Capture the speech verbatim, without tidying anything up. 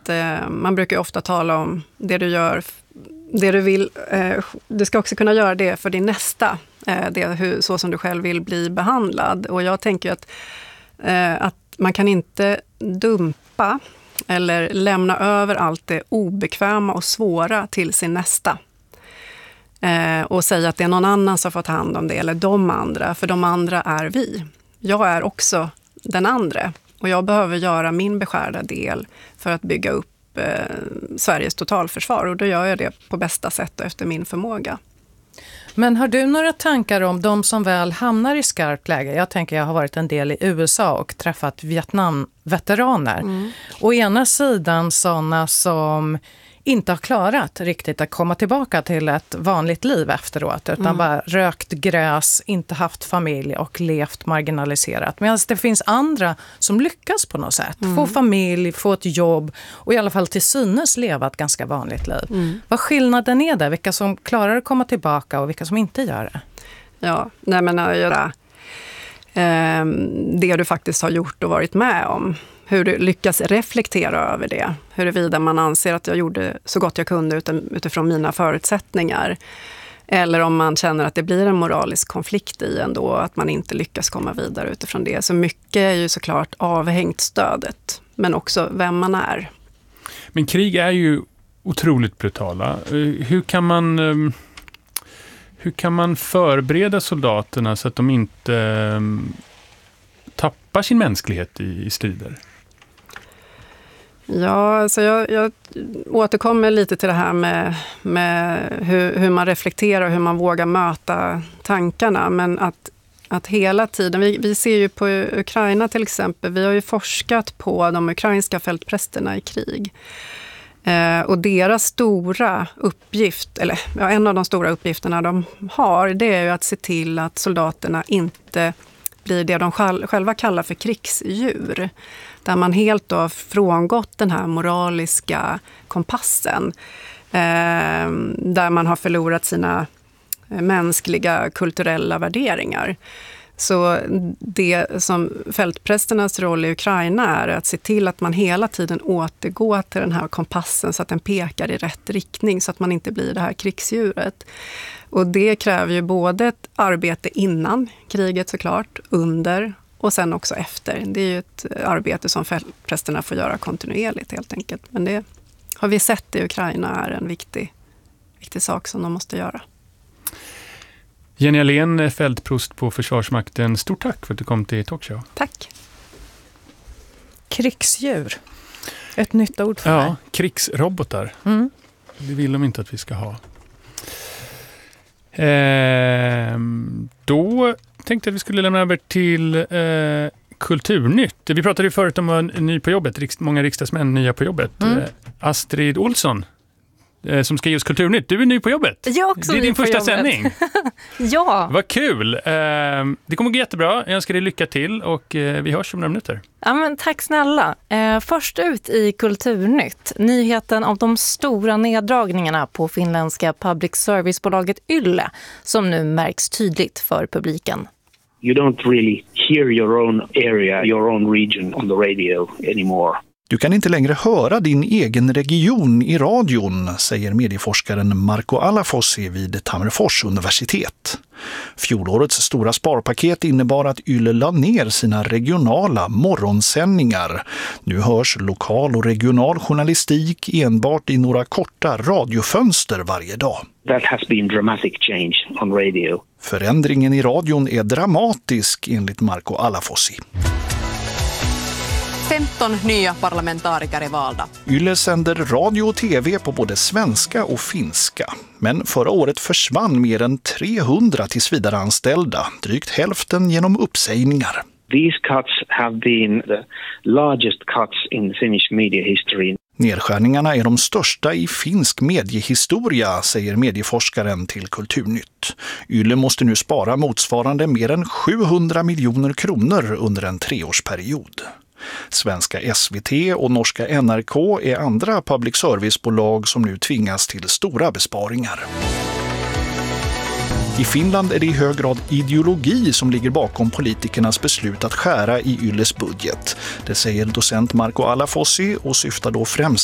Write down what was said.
eh, man brukar ju ofta tala om det du gör, det du vill, eh, du ska också kunna göra det för din nästa, eh, det, hur, så som du själv vill bli behandlad. Och jag tänker att, eh, att man kan inte dumpa eller lämna över allt det obekväma och svåra till sin nästa. Eh, och säga att det är någon annan som får ta hand om det, eller de andra, för de andra är vi. Jag är också den andra och jag behöver göra min beskärda del för att bygga upp eh, Sveriges totalförsvar, och då gör jag det på bästa sätt och efter min förmåga. Men har du några tankar om de som väl hamnar i skarpt läge? Jag tänker jag har varit en del i U S A och träffat Vietnamveteraner. Mm. Å ena sidan sådana som inte har klarat riktigt att komma tillbaka till ett vanligt liv efteråt, utan mm. bara rökt gräs, inte haft familj och levt marginaliserat. Medan det finns andra som lyckas på något sätt. Mm. Få familj, få ett jobb och i alla fall till synes leva ett ganska vanligt liv. Mm. Vad skillnaden är där? Vilka som klarar att komma tillbaka och vilka som inte gör det? Ja, nej men att göra eh, det du faktiskt har gjort och varit med om. Hur du lyckas reflektera över det. Huruvida man anser att jag gjorde så gott jag kunde utifrån mina förutsättningar. Eller om man känner att det blir en moralisk konflikt i ändå, att man inte lyckas komma vidare utifrån det. Så mycket är ju såklart avhängt stödet, men också vem man är. Men krig är ju otroligt brutala. Hur kan man, hur kan man förbereda soldaterna så att de inte tappar sin mänsklighet i, i strider? Ja, alltså jag, jag återkommer lite till det här med, med hur, hur man reflekterar och hur man vågar möta tankarna. Men att, att hela tiden, vi, vi ser ju på Ukraina till exempel, vi har ju forskat på de ukrainska fältprästerna i krig. Eh, och deras stora uppgift, eller ja, en av de stora uppgifterna de har, det är ju att se till att soldaterna inte blir det de själva kallar för krigsdjur. Där man helt då frångått den här moraliska kompassen. Eh, där man har förlorat sina mänskliga, kulturella värderingar. Så det som fältprästernas roll i Ukraina är att se till att man hela tiden återgår till den här kompassen så att den pekar i rätt riktning, så att man inte blir det här krigsdjuret. Och det kräver ju både ett arbete innan kriget såklart, under och sen också efter. Det är ju ett arbete som fältprästerna får göra kontinuerligt helt enkelt. Men det har vi sett i Ukraina är en viktig, viktig sak som de måste göra. Jenny Ahlén, fältprost på Försvarsmakten. Stort tack för att du kom till Talkshow. Tack. Krigsdjur. Ett nytt ord för ja, mig. Ja, krigsrobotar. Mm. Det vill de inte att vi ska ha. Eh, då tänkte jag att vi skulle lämna över till eh, Kulturnytt. Vi pratade ju förut om att vara ny på jobbet. Riks- många riksdagsmän nya på jobbet. Mm. Eh, Astrid Olsson, eh, som ska ge oss Kulturnytt. Du är ny på jobbet. Jag är också det är din ny på första jobbet. sändning. Ja. Vad kul. Eh, det kommer gå jättebra. Jag önskar dig lycka till och eh, vi hörs om några minuter. Ja, men tack snälla. Eh, först ut i Kulturnytt. Nyheten om de stora neddragningarna på finländska public service-bolaget Yle, som nu märks tydligt för publiken. You don't really hear your own area, your own region on the radio anymore. Du kan inte längre höra din egen region i radion, säger medieforskaren Marco Alafossi vid Tammerfors universitet. Fjolårets stora sparpaket innebar att Yle la ner sina regionala morgonsändningar. Nu hörs lokal och regional journalistik enbart i några korta radiofönster varje dag. That has been dramatic change on radio. Förändringen i radion är dramatisk enligt Marco Alafossi. femton nya parlamentariker är valda. Yle sänder radio och tv på både svenska och finska. Men förra året försvann mer än trehundra tillsvidareanställda, drygt hälften genom uppsägningar. These cuts have been the largest cuts in Finnish media history. Nedskärningarna är de största i finsk mediehistoria, säger medieforskaren till Kulturnytt. Yle måste nu spara motsvarande mer än sjuhundra miljoner kronor under en treårsperiod. Svenska S V T och norska N R K är andra public servicebolag som nu tvingas till stora besparingar. I Finland är det i hög grad ideologi som ligger bakom politikernas beslut att skära i Yles budget. Det säger docent Marco Alafossi och syftar då främst